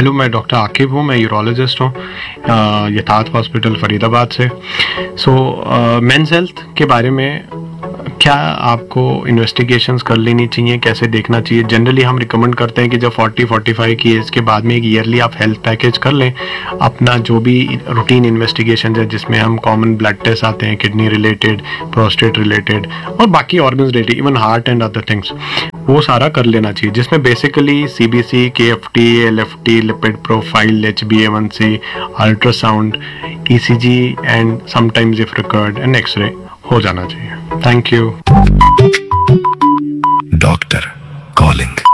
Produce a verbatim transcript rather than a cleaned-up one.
Hello, मैं doctor Aqib हूँ, मैं यूरोलॉजिस्ट हूँ यथार्थ हॉस्पिटल फरीदाबाद से। सो मेंस हेल्थ के बारे में क्या आपको इन्वेस्टिगेशंस कर लेनी चाहिए, कैसे देखना चाहिए? जनरली हम रिकमेंड करते हैं कि जब चालीस पैंतालीस की एज के बाद में एक ईयरली आप हेल्थ पैकेज कर लें, अपना जो भी रूटीन इन्वेस्टिगेशन है जिसमें हम कॉमन ब्लड टेस्ट आते हैं, किडनी रिलेटेड, प्रोस्टेट रिलेटेड और बाकी organs related, even heart and other things, वो सारा कर लेना चाहिए, जिसमें basically CBC, KFT, LFT, lipid profile, HB A one C, ultrasound, ECG and sometimes if required N x ray हो जाना चाहिए। Thank you. Doctor calling.